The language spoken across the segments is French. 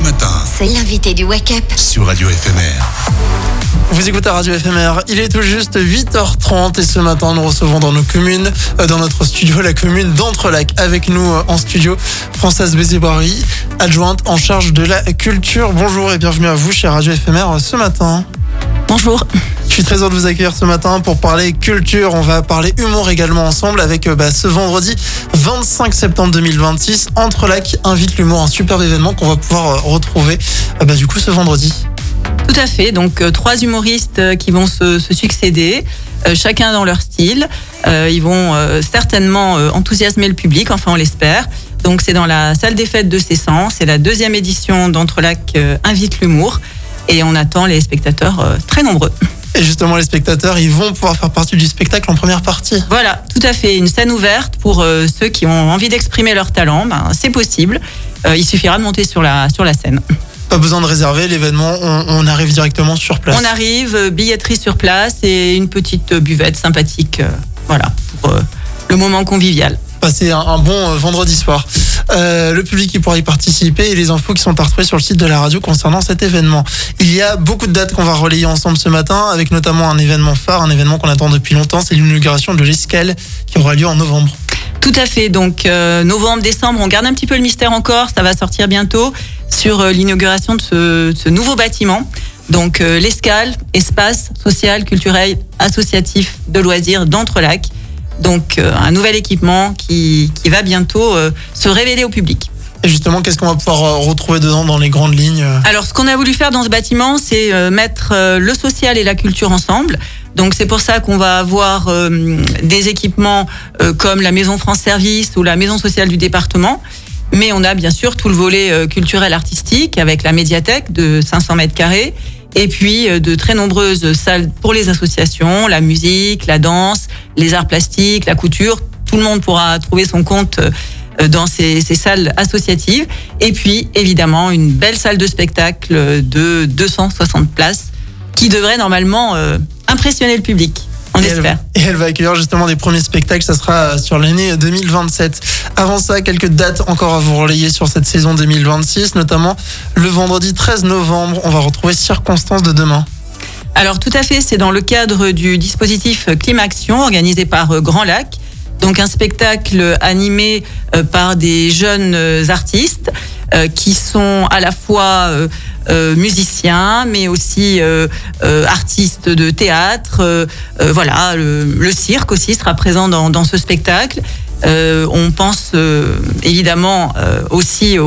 matin C'est l'invité du Wake Up sur Radio FMR. Vous écoutez Radio FMR, il est tout juste 8h30 et ce matin nous recevons dans nos communes, dans notre studio, la commune d'Entrelacs. Avec nous en studio, Françoise Bézéboiry, adjointe en charge de la culture. Bonjour et bienvenue à vous chez Radio FMR ce matin. Bonjour. Je suis très heureux de vous accueillir ce matin pour parler culture. On va parler humour également ensemble avec ce vendredi 25 septembre 2026. Entrelacs invite l'humour, un superbe événement qu'on va pouvoir retrouver du coup ce vendredi. Tout à fait, donc 3 humoristes qui vont se succéder, chacun dans leur style. Ils vont certainement enthousiasmer le public, enfin on l'espère. Donc c'est dans la salle des fêtes de Cessan, c'est la 2e édition d'Entrelacs invite l'humour et on attend les spectateurs très nombreux. Et justement les spectateurs, ils vont pouvoir faire partie du spectacle en première partie. Voilà, tout à fait, une scène ouverte pour ceux qui ont envie d'exprimer leur talent, c'est possible. Il suffira de monter sur la scène. Pas besoin de réserver l'événement, on arrive directement sur place. On arrive, billetterie sur place et une petite buvette sympathique, pour le moment convivial. Passer un bon vendredi soir. Le public qui pourra y participer et les infos qui sont à retrouver sur le site de la radio concernant cet événement. Il y a beaucoup de dates qu'on va relayer ensemble ce matin, avec notamment un événement phare, un événement qu'on attend depuis longtemps, c'est l'inauguration de l'Escale qui aura lieu en novembre. Tout à fait, donc novembre, décembre, on garde un petit peu le mystère encore, ça va sortir bientôt sur l'inauguration de ce nouveau bâtiment. Donc l'Escale, espace social, culturel, associatif de loisirs d'Entrelacs. Donc un nouvel équipement qui va bientôt se révéler au public. Et justement, qu'est-ce qu'on va pouvoir retrouver dedans dans les grandes lignes ? Alors ce qu'on a voulu faire dans ce bâtiment, c'est mettre le social et la culture ensemble. Donc c'est pour ça qu'on va avoir des équipements comme la Maison France Service ou la Maison sociale du département. Mais on a bien sûr tout le volet culturel artistique avec la médiathèque de 500 mètres carrés. Et puis de très nombreuses salles pour les associations, la musique, la danse, les arts plastiques, la couture. Tout le monde pourra trouver son compte dans ces salles associatives. Et puis évidemment une belle salle de spectacle de 260 places qui devrait normalement impressionner le public. On espère. Et elle va accueillir justement des premiers spectacles, ça sera sur l'année 2027. Avant ça, quelques dates encore à vous relayer sur cette saison 2026, notamment le vendredi 13 novembre, on va retrouver Circonstances de demain. Alors tout à fait, c'est dans le cadre du dispositif Climaction organisé par Grand Lac. Donc un spectacle animé par des jeunes artistes qui sont à la fois musiciens, mais aussi artistes de théâtre. Le cirque aussi sera présent dans ce spectacle. On pense évidemment aussi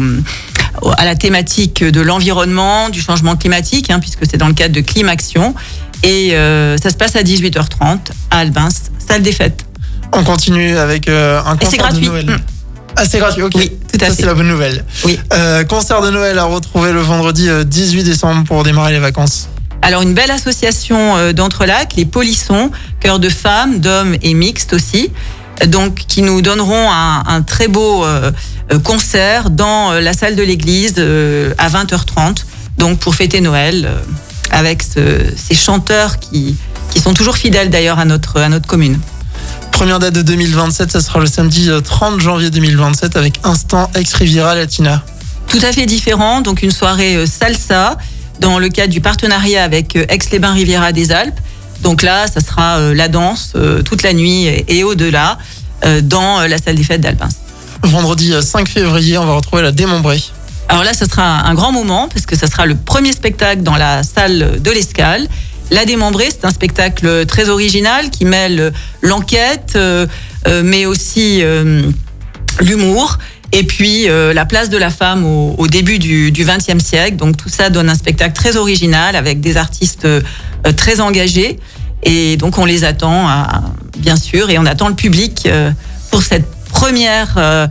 à la thématique de l'environnement, du changement climatique, puisque c'est dans le cadre de Climaction. Et ça se passe à 18h30 à Albins, salle des fêtes. On continue avec un concert de Noël. Ah, c'est gratuit, ok. Oui, tout à fait. Ça, c'est la bonne nouvelle. Oui. Concert de Noël à retrouver le vendredi 18 décembre pour démarrer les vacances. Alors, une belle association d'Entrelacs, les Polissons, chœur de femmes, d'hommes et mixtes aussi, donc qui nous donneront un très beau concert dans la salle de l'église à 20h30, donc pour fêter Noël avec ces chanteurs qui sont toujours fidèles d'ailleurs à notre commune. Première date de 2027, ça sera le samedi 30 janvier 2027 avec Instant Ex Riviera Latina. Tout à fait différent, donc une soirée salsa dans le cadre du partenariat avec Aix-les-Bains Riviera des Alpes. Donc là, ça sera la danse toute la nuit et au-delà dans la salle des fêtes d'Alpins. Vendredi 5 février, on va retrouver la Démembrée. Alors là, ça sera un grand moment parce que ça sera le premier spectacle dans la salle de l'Escale. La Démembrée, c'est un spectacle très original qui mêle l'enquête, mais aussi l'humour, et puis la place de la femme au début du XXe siècle. Donc tout ça donne un spectacle très original avec des artistes très engagés. Et donc on les attend, bien sûr, et on attend le public pour cette premier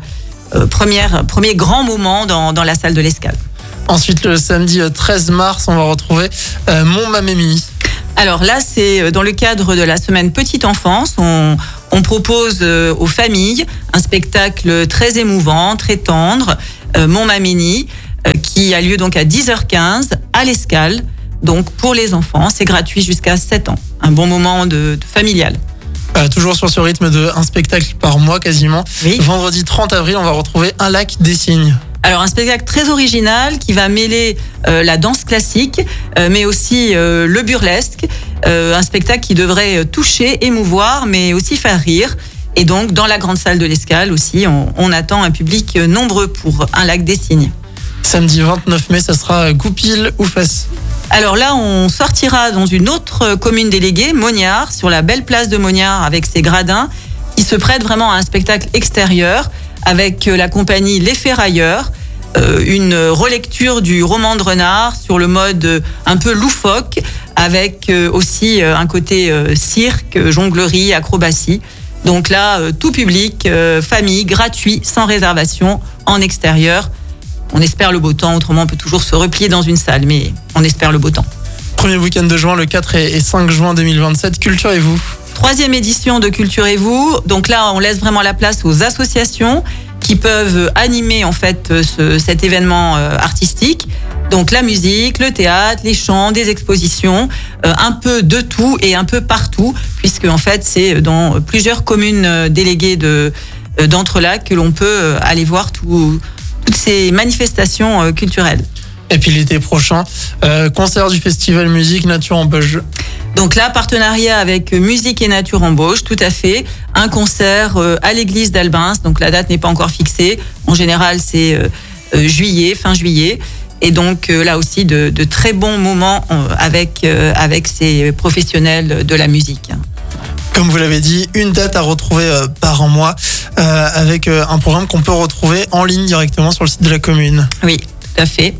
grand moment dans la salle de l'Escale. Ensuite, le samedi 13 mars, on va retrouver Mon Mamémie. Alors là, c'est dans le cadre de la semaine Petite Enfance. On propose aux familles un spectacle très émouvant, très tendre, Mon Mamémie, qui a lieu donc à 10h15 à l'Escale. Donc pour les enfants, c'est gratuit jusqu'à 7 ans. Un bon moment de familial. Toujours sur ce rythme de un spectacle par mois quasiment. Oui. Vendredi 30 avril, on va retrouver Un lac des cygnes. Alors un spectacle très original qui va mêler la danse classique, mais aussi le burlesque. Un spectacle qui devrait toucher, émouvoir, mais aussi faire rire. Et donc dans la grande salle de l'Escale aussi, on attend un public nombreux pour un lac des Cygnes. Samedi 29 mai, ça sera Goupil ou Fès? Alors là, on sortira dans une autre commune déléguée, Mognard, sur la belle place de Mognard avec ses gradins, qui se prête vraiment à un spectacle extérieur avec la compagnie Les Ferrailleurs, une relecture du roman de Renard sur le mode un peu loufoque, avec aussi un côté cirque, jonglerie, acrobatie. Donc là, tout public, famille, gratuit, sans réservation, en extérieur. On espère le beau temps, autrement on peut toujours se replier dans une salle, mais on espère le beau temps. Premier week-end de juin, le 4 et 5 juin 2027, Culturez-vous. 3e édition de Culturez-vous. Donc là, on laisse vraiment la place aux associations qui peuvent animer en fait cet événement artistique. Donc la musique, le théâtre, les chants, des expositions, un peu de tout et un peu partout, puisque en fait c'est dans plusieurs communes déléguées d'Entrelacs que l'on peut aller voir toutes ces manifestations culturelles. Et puis l'été prochain, concert du festival Musique Nature Embauche. Donc là, partenariat avec Musique et Nature Embauche, tout à fait. Un concert à l'église d'Albins, donc la date n'est pas encore fixée. En général, c'est juillet, fin juillet. Et donc là aussi, de très bons moments avec ces professionnels de la musique. Comme vous l'avez dit, une date à retrouver par mois avec un programme qu'on peut retrouver en ligne directement sur le site de la commune. Oui, tout à fait.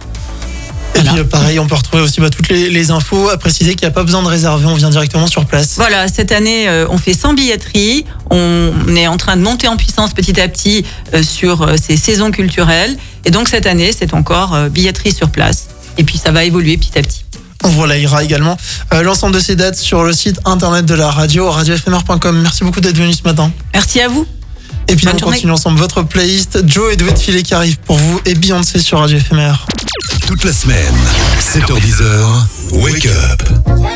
Et puis pareil, on peut retrouver aussi toutes les infos. À préciser qu'il n'y a pas besoin de réserver, on vient directement sur place. Voilà, cette année, on fait sans billetterie. On est en train de monter en puissance petit à petit sur ces saisons culturelles. Et donc cette année, c'est encore billetterie sur place. Et puis ça va évoluer petit à petit. On relayera également l'ensemble de ces dates sur le site internet de la radio, radiofmr.com. Merci beaucoup d'être venu ce matin. Merci à vous. Et puis on continue ensemble votre playlist. Joe et Doué de Filet qui arrive pour vous et Beyoncé sur Radio FMR. Toute la semaine, 7h-10h, Wake Up.